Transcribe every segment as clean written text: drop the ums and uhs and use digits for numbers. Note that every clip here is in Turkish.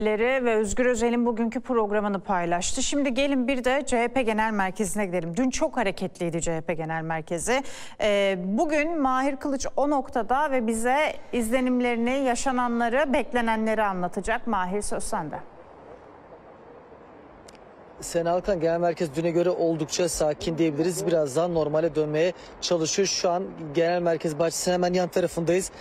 Ve Özgür Özel'in bugünkü programını paylaştı. Şimdi gelin bir de CHP Genel Merkezi'ne gidelim. Dün çok hareketliydi CHP Genel Merkezi. Bugün Mahir Kılıç o noktada ve bize izlenimlerini, yaşananları, beklenenleri anlatacak. Mahir, söz sende. Sena Alkan, Genel Merkez düne göre oldukça sakin diyebiliriz. Birazdan normale dönmeye çalışıyor. Şu an Genel Merkez bahçesinin hemen yan tarafındayız.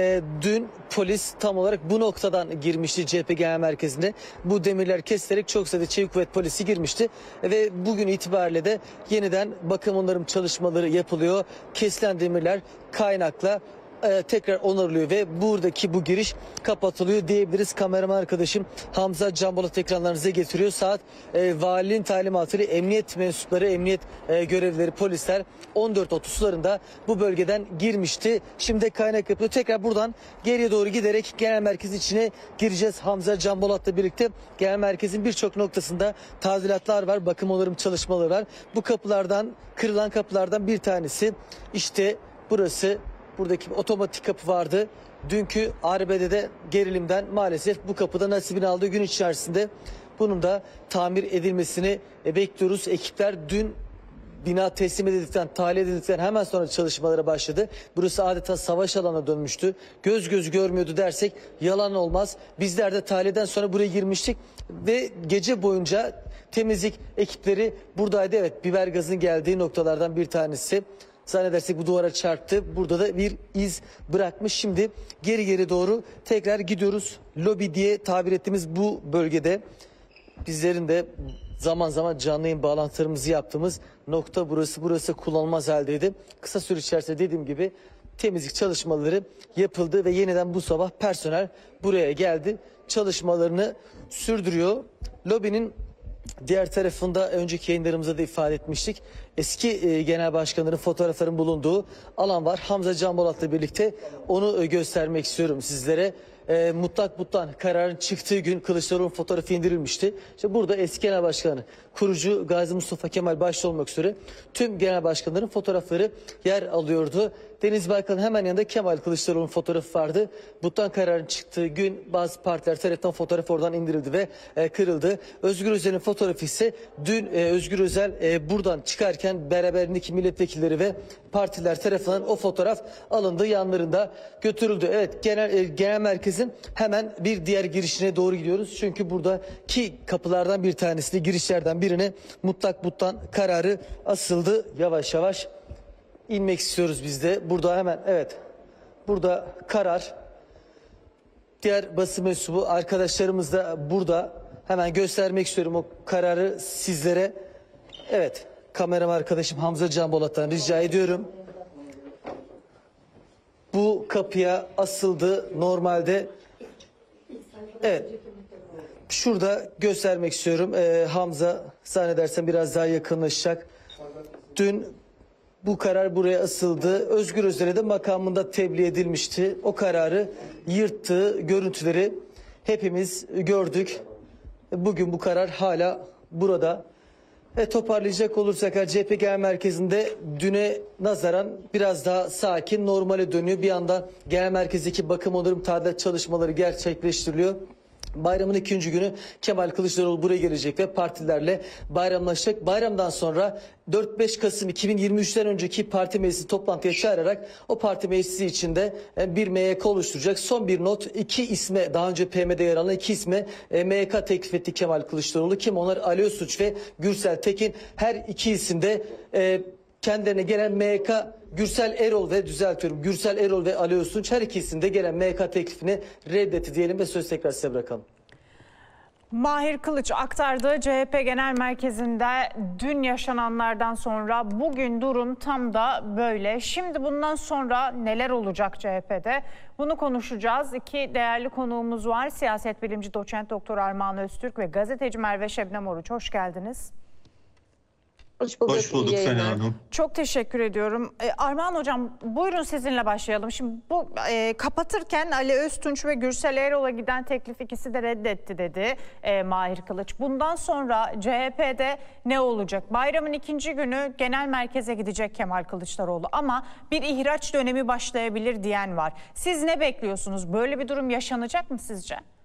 Dün polis tam olarak bu noktadan girmişti CHP Genel Merkezi'ne. Bu demirler kesilerek çok sayıda Çevik Kuvvet polisi girmişti. Ve bugün itibariyle de yeniden bakım onarım çalışmaları yapılıyor. Kesilen demirler kaynakla tekrar onarılıyor ve buradaki bu giriş kapatılıyor diyebiliriz. Kameraman arkadaşım Hamza Canbolat ekranlarınıza getiriyor. Saat valinin talimatıyla emniyet mensupları, emniyet görevlileri, polisler 14.30 sularında bu bölgeden girmişti. Şimdi kaynak yapıyor. Tekrar buradan geriye doğru giderek genel merkez içine gireceğiz. Hamza Canbolat'la birlikte genel merkezin birçok noktasında tadilatlar var, bakım onarım çalışmaları var. Bu kapılardan, kırılan kapılardan bir tanesi işte burası. Buradaki otomatik kapı vardı. Dünkü arbedede gerilimden maalesef bu kapıda nasibini aldığı gün içerisinde bunun da tamir edilmesini bekliyoruz. Ekipler dün bina teslim edildikten, tahliye edildikten hemen sonra çalışmalara başladı. Burası adeta savaş alanına dönmüştü. Göz göz görmüyordu dersek yalan olmaz. Bizler de tahliyeden sonra buraya girmiştik ve gece boyunca temizlik ekipleri buradaydı. Evet, biber gazının geldiği noktalardan bir tanesi. Zannedersek bu duvara çarptı. Burada da bir iz bırakmış. Şimdi geri doğru tekrar gidiyoruz. Lobi diye tabir ettiğimiz bu bölgede bizlerin de zaman zaman canlı yayın bağlantılarımızı yaptığımız nokta burası. Burası kullanılmaz haldeydi. Kısa süre içerisinde dediğim gibi temizlik çalışmaları yapıldı ve yeniden bu sabah personel buraya geldi. Çalışmalarını sürdürüyor. Lobinin diğer tarafında önceki yayınlarımızda da ifade etmiştik. Eski genel başkanların fotoğrafların bulunduğu alan var. Hamza Canbolat'la birlikte onu göstermek istiyorum sizlere. Mutlak Butlan kararın çıktığı gün Kılıçdaroğlu'nun fotoğrafı indirilmişti. İşte burada eski genel başkanı, kurucu Gazi Mustafa Kemal başta olmak üzere tüm genel başkanların fotoğrafları yer alıyordu. Deniz Baykal'ın hemen yanında Kemal Kılıçdaroğlu'nun fotoğrafı vardı. Butlan kararın çıktığı gün bazı partiler tarafından fotoğraf oradan indirildi ve kırıldı. Özgür Özel'in fotoğrafı ise dün Özgür Özel buradan çıkarken beraberindeki milletvekilleri ve partiler tarafından o fotoğraf alındı, yanlarında götürüldü. Evet, genel merkezin hemen bir diğer girişine doğru gidiyoruz. Çünkü buradaki kapılardan bir tanesine, girişlerden birine Mutlak Butlan kararı asıldı. Yavaş yavaş İnmek istiyoruz biz de. Burada hemen, evet, burada karar. Diğer basın mensubu arkadaşlarımız da burada. Hemen göstermek istiyorum o kararı sizlere. Evet, kameram arkadaşım Hamza Canbolat'tan rica ediyorum. Bu kapıya asıldı normalde. Evet, şurada göstermek istiyorum. Hamza zannedersem biraz daha yakınlaşacak. Dün bu karar buraya asıldı. Özgür Özel'e de makamında tebliğ edilmişti. O kararı yırttığı görüntüleri hepimiz gördük. Bugün bu karar hala burada. Toparlayacak olursak CHP Genel Merkezi'nde düne nazaran biraz daha sakin, normale dönüyor. Bir yandan Genel Merkez'deki bakım onarım tadilat çalışmaları gerçekleştiriliyor. Bayramın ikinci günü Kemal Kılıçdaroğlu buraya gelecek ve partilerle bayramlaşacak. Bayramdan sonra 4-5 Kasım 2023'ten önceki parti meclisi toplantıya çağırarak o parti meclisi içinde bir MYK oluşturacak. Son bir not, iki isme, daha önce PM'de yer alan iki isme MYK teklif etti Kemal Kılıçdaroğlu. Kim onlar? Ali Özsuç ve Gürsel Tekin. Her iki isim de kendilerine gelen MYK, Gürsel Erol ve Ali Öztunç her ikisinde gelen MYK teklifini reddetti diyelim ve söz tekrar size bırakalım. Mahir Kılıç aktardığı CHP Genel Merkezi'nde dün yaşananlardan sonra bugün durum tam da böyle. Şimdi bundan sonra neler olacak CHP'de? Bunu konuşacağız. İki değerli konuğumuz var. Siyaset bilimci doçent doktor Armağan Öztürk ve gazeteci Merve Şebnem Oruç. Hoş geldiniz. Hoş bulduk Sena Hanım. Çok teşekkür ediyorum. Armağan Hocam, buyurun sizinle başlayalım. Şimdi bu kapatırken Ali Öztunç ve Gürsel Erol'a giden teklif ikisi de reddetti dedi Mahir Kılıç. Bundan sonra CHP'de ne olacak? Bayramın ikinci günü genel merkeze gidecek Kemal Kılıçdaroğlu ama bir ihraç dönemi başlayabilir diyen var. Siz ne bekliyorsunuz? Böyle bir durum yaşanacak mı sizce?